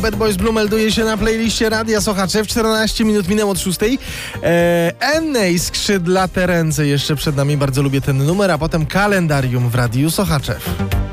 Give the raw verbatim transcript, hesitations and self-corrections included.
Bad Boys Blue melduje się na playliście Radia Sochaczew. czternaście minut minęło od szóstej. Eee, Ennej Skrzydlate Ręce jeszcze przed nami. Bardzo lubię ten numer, a potem kalendarium w Radiu Sochaczew.